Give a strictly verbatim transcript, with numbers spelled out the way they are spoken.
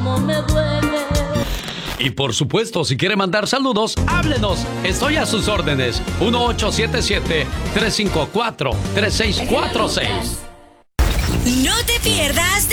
cómo me duele. Y por supuesto, si quiere mandar saludos, háblenos. Estoy a sus órdenes. uno ocho siete siete, tres cinco cuatro, tres seis cuatro seis. No te pierdas